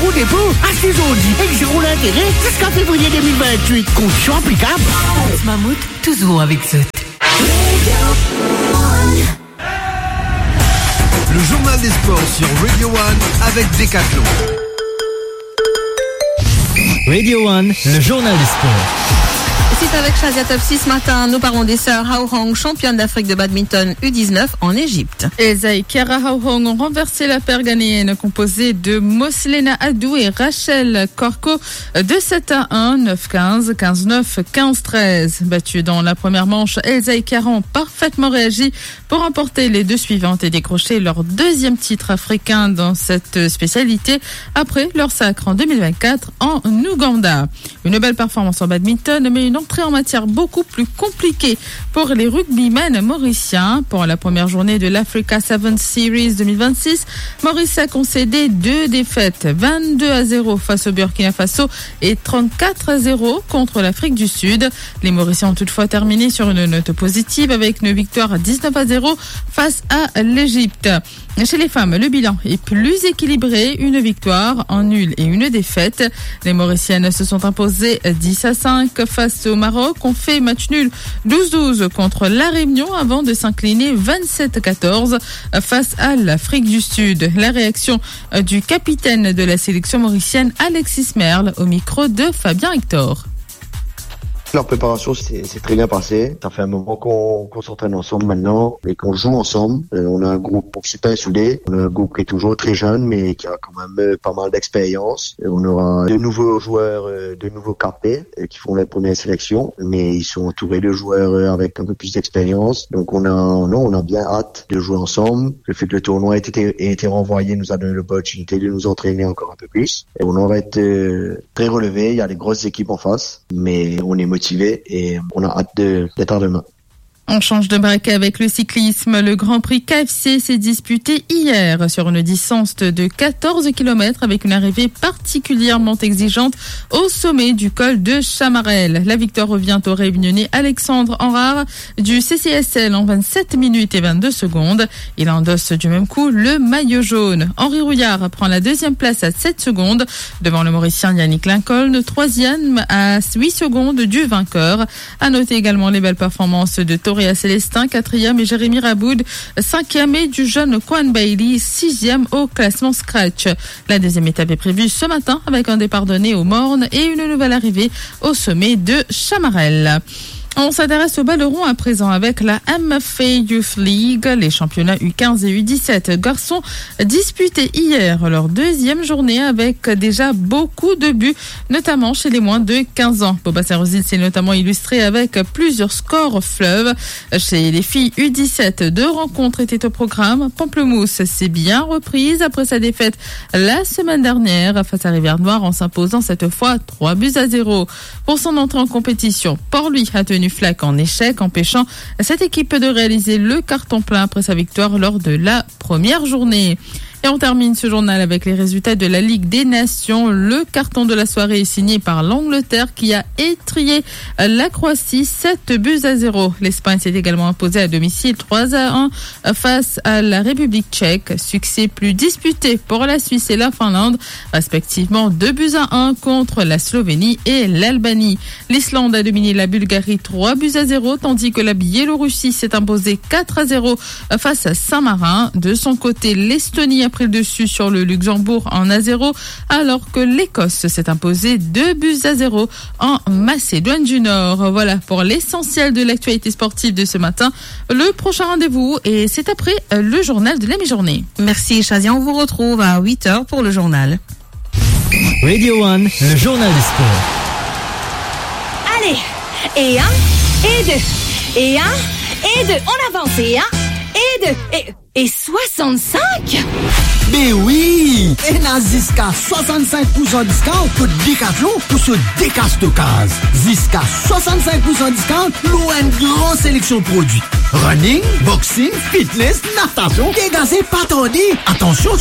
gros dépôt à 6 aujourd'hui et 0 d'intérêt jusqu'à février 2028. Conditions applicables. Mammouth, toujours avec ce. Le journal des sports sur Radio One avec Decathlon. Radio One, le journal des sports. C'est avec Shazia Topsi ce matin. Nous parlons des sœurs Hao Hong, championnes d'Afrique de badminton U19 en Égypte. Elsa et Chiara Hao Hong ont renversé la paire ghanéenne composée de Moslena Adou et Rachel Korko de 7-1, 9-15, 15-9, 15-13. Battues dans la première manche, Elsa et Chiara ont parfaitement réagi pour remporter les deux suivantes et décrocher leur deuxième titre africain dans cette spécialité après leur sacre en 2024 en Ouganda. Une belle performance en badminton, mais une entrée en matière beaucoup plus compliquée pour les rugbymen mauriciens. Pour la première journée de l'Africa 7 Series 2026, Maurice a concédé 2 défaites, 22-0 face au Burkina Faso et 34-0 contre l'Afrique du Sud. Les Mauriciens ont toutefois terminé sur une note positive avec une victoire 19-0 face à l'Égypte. Chez les femmes, le bilan est plus équilibré, une victoire, un nul et une défaite. Les Mauriciennes se sont imposées 10-5 face au Maroc, ont fait match nul 12-12 contre la Réunion avant de s'incliner 27-14 face à l'Afrique du Sud. La réaction du capitaine de la sélection mauricienne, Alexis Merle, au micro de Fabien Hector. Leur préparation c'est très bien passé. Ça fait un moment qu'on s'entraîne ensemble maintenant et qu'on joue ensemble. On a un groupe super soudé. On a un groupe qui est toujours très jeune mais qui a quand même pas mal d'expérience. On aura de nouveaux joueurs, de nouveaux capés qui font la première sélection, mais ils sont entourés de joueurs avec un peu plus d'expérience. Donc on a bien hâte de jouer ensemble. Le fait que le tournoi ait été renvoyé nous a donné l'opportunité de nous entraîner encore un peu plus. Et on va être très relevé. Il y a des grosses équipes en face, mais on est motivé et on a hâte d'être demain. On change de braquet avec le cyclisme. Le Grand Prix KFC s'est disputé hier sur une distance de 14 km avec une arrivée particulièrement exigeante au sommet du col de Chamarel. La victoire revient au Réunionnais Alexandre Henrard du CCSL en 27 minutes et 22 secondes. Il endosse du même coup le maillot jaune. Henri Rouillard prend la deuxième place à 7 secondes devant le Mauricien Yannick Lincoln, troisième à 8 secondes du vainqueur. À noter également les belles performances de Toréa Célestin, 4e, et Jérémy Raboud, 5e, et du jeune Quan Bailey, 6e au classement Scratch. La deuxième étape est prévue ce matin avec un départ donné au Morne et une nouvelle arrivée au sommet de Chamarel. On s'intéresse au ballon à présent avec la MFA Youth League. Les championnats U15 et U17 garçons disputés hier leur deuxième journée avec déjà beaucoup de buts, notamment chez les moins de 15 ans. Boba Sarozil s'est notamment illustré avec plusieurs scores fleuves. Chez les filles U17, 2 rencontres étaient au programme. Pamplemousse s'est bien reprise après sa défaite la semaine dernière face à Rivière-Noire en s'imposant cette fois 3-0. Pour son entrée en compétition, Port-Louis a tenu flaque en échec, empêchant cette équipe de réaliser le carton plein après sa victoire lors de la première journée. Et on termine ce journal avec les résultats de la Ligue des Nations. Le carton de la soirée est signé par l'Angleterre qui a étrillé la Croatie 7-0. L'Espagne s'est également imposée à domicile 3-1 face à la République tchèque. Succès plus disputé pour la Suisse et la Finlande, respectivement 2-1 contre la Slovénie et l'Albanie. L'Islande a dominé la Bulgarie 3-0, tandis que la Biélorussie s'est imposée 4-0 face à Saint-Marin. De son côté, l'Estonie a pris le dessus sur le Luxembourg en 1-0, alors que l'Écosse s'est imposée 2-0 en Macédoine du Nord. Voilà pour l'essentiel de l'actualité sportive de ce matin. Le prochain rendez-vous, et c'est après le journal de la mi-journée. Merci Chazia, on vous retrouve à 8h pour le journal. Radio One, le journal des sports. Allez, et 1, et 2, et 1, et 2, on avance, et 1, et 2, et 65? Mais oui! Et n'a jusqu'à 65% discount pour Decathlon pour ce décastockage. Jusqu'à 65% discount, l'on a une grande sélection de produits. Running, boxing, fitness, natation, dégazé, pas tarder. Attention,